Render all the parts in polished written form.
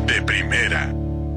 de primera.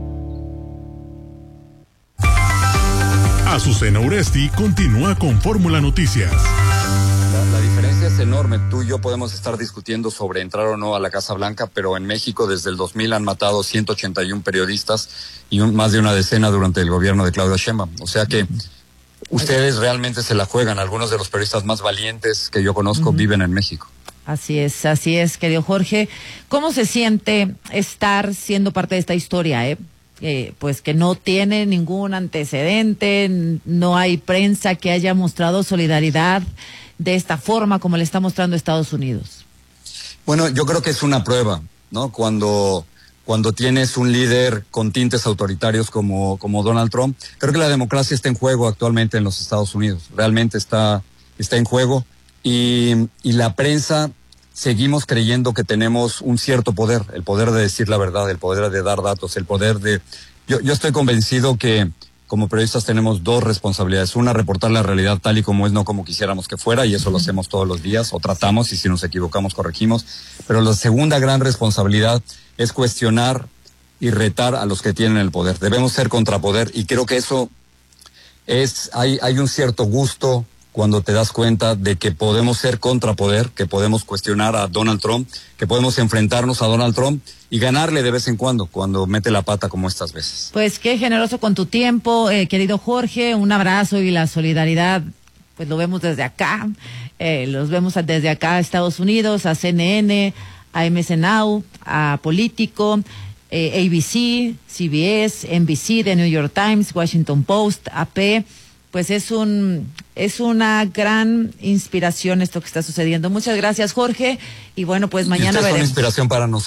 Azucena Uresti continúa con Fórmula Noticias. La diferencia es enorme. Tú y yo podemos estar discutiendo sobre entrar o no a la Casa Blanca, pero en México desde el 2000 han matado 181 periodistas y más de una decena durante el gobierno de Claudia Sheinbaum. O sea que ustedes realmente se la juegan. Algunos de los periodistas más valientes que yo conozco viven en México. Así es, querido Jorge. ¿Cómo se siente estar siendo parte de esta historia, pues que no tiene ningún antecedente, no hay prensa que haya mostrado solidaridad de esta forma como le está mostrando Estados Unidos? Bueno, yo creo que es una prueba, ¿no? Cuando tienes un líder con tintes autoritarios como Donald Trump, creo que la democracia está en juego actualmente en los Estados Unidos. Realmente está en juego y la prensa seguimos creyendo que tenemos un cierto poder, el poder de decir la verdad, el poder de dar datos, el poder de... Yo estoy convencido que como periodistas tenemos dos responsabilidades. Una, reportar la realidad tal y como es, no como quisiéramos que fuera, y eso lo hacemos todos los días, o tratamos, y si nos equivocamos, corregimos. Pero la segunda gran responsabilidad es cuestionar y retar a los que tienen el poder. Debemos ser contrapoder, y creo que eso hay un cierto gusto cuando te das cuenta de que podemos ser contrapoder, que podemos cuestionar a Donald Trump, que podemos enfrentarnos a Donald Trump y ganarle de vez en cuando mete la pata como estas veces. Pues qué generoso con tu tiempo, querido Jorge, un abrazo y la solidaridad, pues lo vemos desde acá, los vemos desde acá a Estados Unidos, a CNN, a MS Now, a Político, ABC, CBS, NBC, The New York Times, Washington Post, AP. Pues es una gran inspiración esto que está sucediendo. Muchas gracias, Jorge, y bueno, pues mañana veremos. Es una inspiración para nosotros.